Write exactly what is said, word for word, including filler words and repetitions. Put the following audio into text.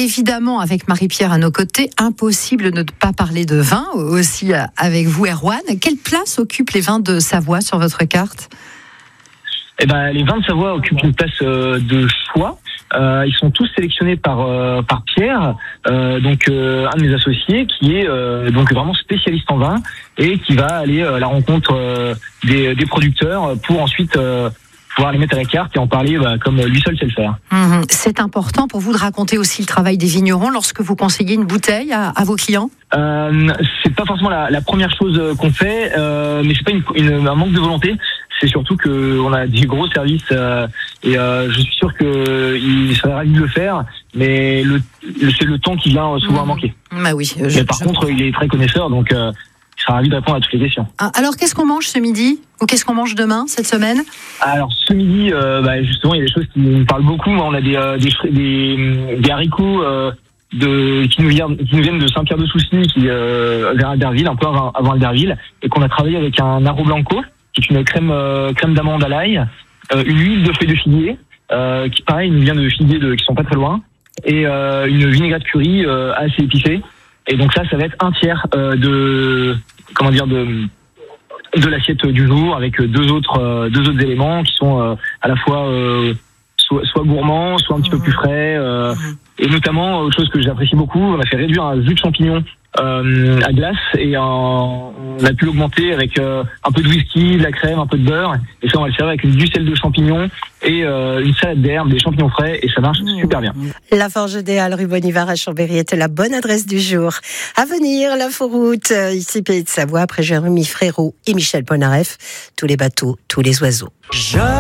évidemment, avec Marie-Pierre à nos côtés, impossible de ne pas parler de vin aussi avec vous, Erwan. Quelle place occupent les vins de Savoie sur votre carte ? Eh ben, les vins de Savoie occupent une place euh, de choix. Euh, ils sont tous sélectionnés par euh, par Pierre, euh, donc euh, un de mes associés, qui est euh, donc vraiment spécialiste en vin et qui va aller euh, à la rencontre euh, des, des producteurs pour ensuite euh, pouvoir les mettre à la carte et en parler bah, comme lui seul sait le faire. Mmh. C'est important pour vous de raconter aussi le travail des vignerons lorsque vous conseillez une bouteille à, à vos clients ? euh, C'est pas forcément la, la première chose qu'on fait, euh, mais c'est pas une, une, un manque de volonté. C'est surtout que on a des gros services euh, et euh, je suis sûr que il serait ravi de le faire, mais le, le c'est le temps qui vient souvent à manquer. Bah oui. Je, mais par je... contre, il est très connaisseur, donc euh, il sera ravi de répondre à toutes les questions. Ah, alors, qu'est-ce qu'on mange ce midi ou qu'est-ce qu'on mange demain cette semaine ? Alors ce midi, euh, bah, justement, il y a des choses qui nous parlent beaucoup. On a des euh, des, des, des haricots euh, de qui nous viennent qui nous viennent de Saint-Pierre-de-Soucy, qui euh, vers Albertville, un peu avant, avant Albertville, et qu'on a travaillé avec un Aro Blanco, qui est une crème euh, crème d'amande à l'ail, euh, une huile de feuilles de figuier, euh, qui pareil nous vient de figuiers de, qui sont pas très loin, et euh, une vinaigrette curry euh, assez épicée. Et donc ça, ça va être un tiers euh, de comment dire de de l'assiette du jour, avec deux autres euh, deux autres éléments qui sont euh, à la fois euh, soit, soit gourmands, soit un petit mmh. peu plus frais, euh, mmh. et notamment autre chose que j'apprécie beaucoup, on a fait réduire un jus de champignon Euh, à glace et en, on a pu l'augmenter avec euh, un peu de whisky, de la crème, un peu de beurre, et ça on va le servir avec du sel de champignons et euh, une salade d'herbes, des champignons frais, et ça marche mmh. super bien. La Forge des Halles, rue Bonivard à Chambéry était la bonne adresse du jour. À venir, l'inforoute, ici Pays de Savoie, après Jérémy Frérot et Michel Polnareff. Tous les bateaux, tous les oiseaux. Je...